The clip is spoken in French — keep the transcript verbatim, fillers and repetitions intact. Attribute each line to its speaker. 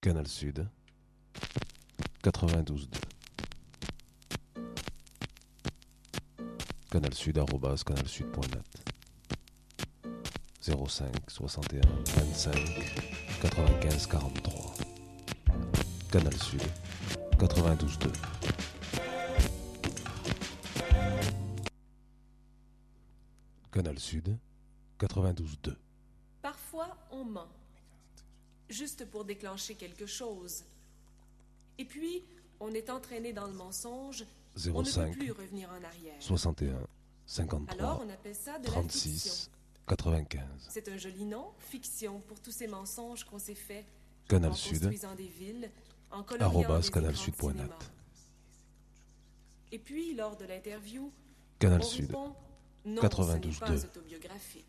Speaker 1: Canal Sud, quatre-vingt-douze deux. Canal Sud, arobase canalsud point net. zéro cinq soixante et un vingt-cinq quatre-vingt-quinze quarante-trois. Canal Sud, quatre-vingt-douze deux. Canal Sud, quatre-vingt-douze deux.
Speaker 2: Parfois, on ment, juste pour déclencher quelque chose. Et puis, on est entraîné dans le mensonge,
Speaker 1: zéro
Speaker 2: on ne
Speaker 1: cinq
Speaker 2: peut plus revenir en arrière.
Speaker 1: soixante et un cinquante-trois
Speaker 2: Alors, on appelle ça de la
Speaker 1: trente-six
Speaker 2: fiction.
Speaker 1: quatre-vingt-quinze.
Speaker 2: C'est un joli nom, fiction, pour tous ces mensonges qu'on s'est faits
Speaker 1: Canal
Speaker 2: en
Speaker 1: Sud,
Speaker 2: construisant des villes, en coloriant
Speaker 1: arobase
Speaker 2: des
Speaker 1: canalsud
Speaker 2: écrans
Speaker 1: point
Speaker 2: de cinéma.
Speaker 1: net.
Speaker 2: Et puis, lors de l'interview,
Speaker 1: Canal
Speaker 2: on
Speaker 1: Sud,
Speaker 2: répond « Non, ce n'est
Speaker 1: quatre-vingt-douze
Speaker 2: pas
Speaker 1: deux.
Speaker 2: autobiographique ».